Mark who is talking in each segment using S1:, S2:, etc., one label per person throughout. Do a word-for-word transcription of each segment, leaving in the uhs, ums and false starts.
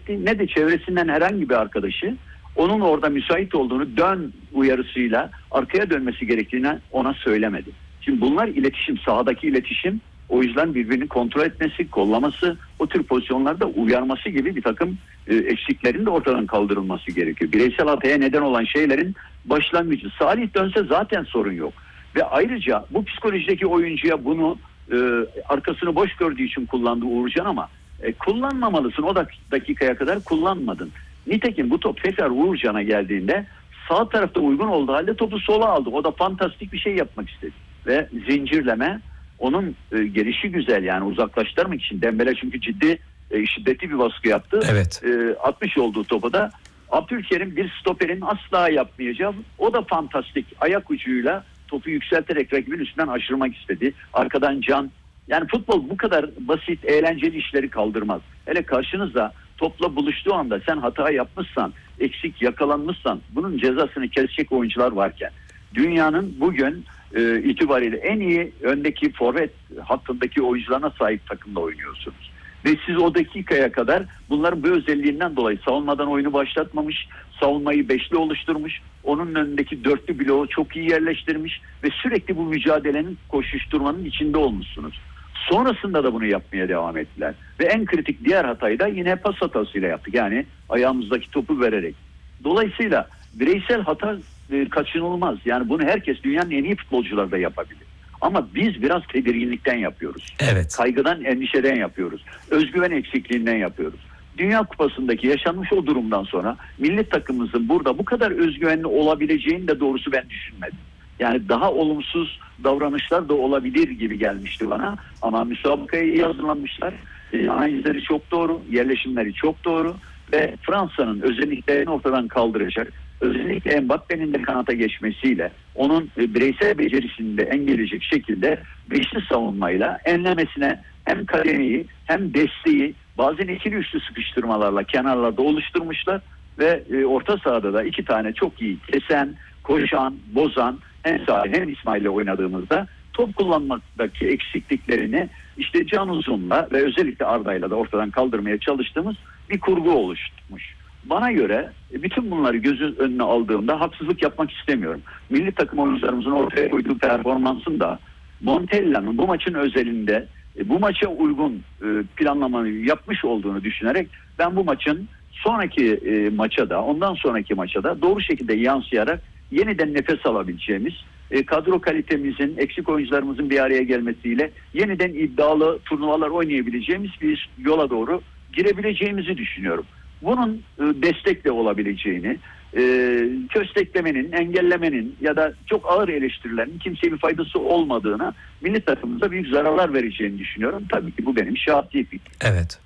S1: etti, ne de çevresinden herhangi bir arkadaşı onun orada müsait olduğunu dön uyarısıyla arkaya dönmesi gerektiğini ona söylemedi. Şimdi bunlar iletişim, sahadaki iletişim, o yüzden birbirini kontrol etmesi, kollaması, o tür pozisyonlarda uyarması gibi bir takım e, eksiklerin de ortadan kaldırılması gerekiyor. Bireysel hataya neden olan şeylerin başlangıcı. Salih dönse zaten sorun yok. Ve ayrıca bu psikolojideki oyuncuya bunu e, arkasını boş gördüğü için kullandı Uğurcan ama e, kullanmamalısın. O dakikaya kadar kullanmadın. Nitekim bu top tekrar Uğurcan'a geldiğinde sağ tarafta uygun olduğu halde topu sola aldı. O da fantastik bir şey yapmak istedi. Ve zincirleme onun e, gelişi güzel, yani uzaklaştırmak için. Dembele çünkü ciddi e, şiddetli bir baskı yaptı.
S2: Evet.
S1: E, atmış olduğu topa da Abdülkerim bir stoperin asla yapmayacağı, o da fantastik ayak ucuyla topu yükselterek rakibin üstünden aşırmak istedi. Arkadan Can, yani futbol bu kadar basit, eğlenceli işleri kaldırmaz. Hele karşınızda topla buluştuğu anda sen hata yapmışsan, eksik yakalanmışsan bunun cezasını kesecek oyuncular varken dünyanın bugün e, itibariyle en iyi öndeki forvet hattındaki oyuncularına sahip takımla oynuyorsunuz. Ve siz o dakikaya kadar bunların bu özelliğinden dolayı savunmadan oyunu başlatmamış, savunmayı beşli oluşturmuş, onun önündeki dörtlü bloğu çok iyi yerleştirmiş ve sürekli bu mücadelenin, koşuşturmanın içinde olmuşsunuz. Sonrasında da bunu yapmaya devam ettiler. Ve en kritik diğer hatayı da yine pas hatasıyla yaptık. Yani ayağımızdaki topu vererek. Dolayısıyla bireysel hata e, kaçınılmaz. Yani bunu herkes, dünyanın en iyi futbolcuları da yapabilir. Ama biz biraz tedirginlikten yapıyoruz.
S2: Evet.
S1: Kaygıdan, endişeden yapıyoruz. Özgüven eksikliğinden yapıyoruz. Dünya Kupası'ndaki yaşanmış o durumdan sonra milli takımımızın burada bu kadar özgüvenli olabileceğini de doğrusu ben düşünmedim. Yani daha olumsuz davranışlar da olabilir gibi gelmişti bana. Ama müsabakaya iyi hazırlanmışlar. E, analizleri çok doğru, yerleşimleri çok doğru ve Fransa'nın özelliklerini ortadan kaldıracak. Özellikle Mbappe'nin de kanata geçmesiyle onun e, bireysel becerisini de engeleyecek şekilde beşli savunmayla enlemesine hem kademeyi hem desteği, bazen ikili üçlü sıkıştırmalarla kenarlarda oluşturmuşlar ve e, orta sahada da iki tane çok iyi kesen, koşan, bozan, hem Salih hem İsmail'le oynadığımızda top kullanmaktaki eksikliklerini işte Can Uzun'la ve özellikle Arda'yla da ortadan kaldırmaya çalıştığımız bir kurgu oluşmuş. Bana göre bütün bunları göz önüne aldığımda haksızlık yapmak istemiyorum. Milli takım oyuncularımızın ortaya koyduğu performansın da Montella'nın bu maçın özelinde bu maça uygun planlamayı yapmış olduğunu düşünerek ben bu maçın sonraki maça da ondan sonraki maça da doğru şekilde yansıyarak yeniden nefes alabileceğimiz, kadro kalitemizin, eksik oyuncularımızın bir araya gelmesiyle yeniden iddialı turnuvalar oynayabileceğimiz bir yola doğru girebileceğimizi düşünüyorum. Bunun destekle olabileceğini, kösteklemenin, engellemenin ya da çok ağır eleştirilerin kimseye bir faydası olmadığını, milli takımımıza büyük zararlar vereceğini düşünüyorum. Tabii ki bu benim şahsi fikrim.
S2: Evet.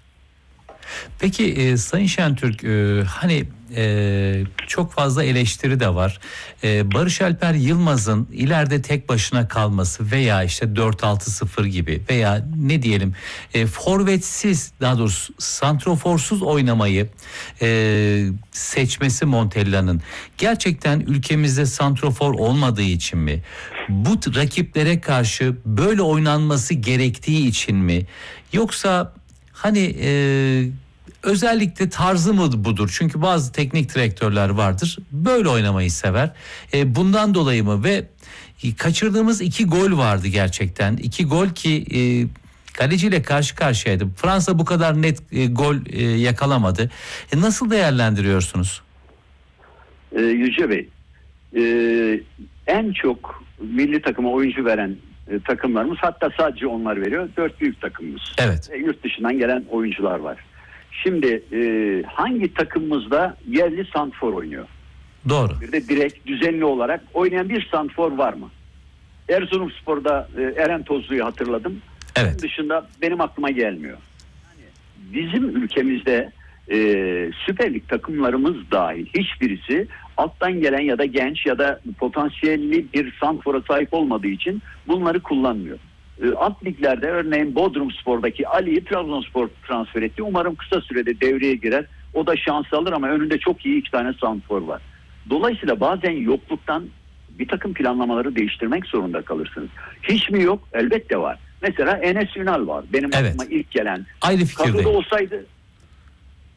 S2: Peki e, Sayın Şentürk, e, hani e, çok fazla eleştiri de var. E, Barış Alper Yılmaz'ın ileride tek başına kalması veya işte dört altı sıfır gibi veya ne diyelim e, forvetsiz, daha doğrusu santroforsuz oynamayı e, seçmesi Montella'nın gerçekten ülkemizde santrofor olmadığı için mi? Bu rakiplere karşı böyle oynanması gerektiği için mi? Yoksa hani e, özellikle tarzı mı budur? Çünkü bazı teknik direktörler vardır, böyle oynamayı sever. E, bundan dolayı mı? Ve kaçırdığımız iki gol vardı gerçekten. İki gol ki e, kaleciyle karşı karşıyaydı. Fransa bu kadar net e, gol e, yakalamadı. E, nasıl değerlendiriyorsunuz?
S1: E, Yüce Bey, e, en çok milli takıma oyuncu veren e, takımlarımız, hatta sadece onlar veriyor, dört büyük takımımız.
S2: Evet.
S1: E, yurt dışından gelen oyuncular var. Şimdi e, hangi takımımızda yerli santrfor oynuyor?
S2: Doğru.
S1: Bir de direkt düzenli olarak oynayan bir santrfor var mı? Erzurumspor'da e, Eren Tozlu'yu hatırladım.
S2: Evet.
S1: Bunun dışında benim aklıma gelmiyor. Yani bizim ülkemizde e, Süper Lig takımlarımız dahil hiçbirisi alttan gelen ya da genç ya da potansiyelli bir santrfora sahip olmadığı için bunları kullanmıyor. Alt liglerde örneğin Bodrumspor'daki Ali'yi Trabzonspor transfer etti. Umarım kısa sürede devreye girer. O da şans alır ama önünde çok iyi iki tane santrfor var. Dolayısıyla bazen yokluktan bir takım planlamaları değiştirmek zorunda kalırsınız. Hiç mi yok? Elbette var. Mesela Enes Ünal var. Benim
S2: evet.
S1: aklıma ilk gelen.
S2: Aynı fikirdeyim.
S1: Kadroda olsaydı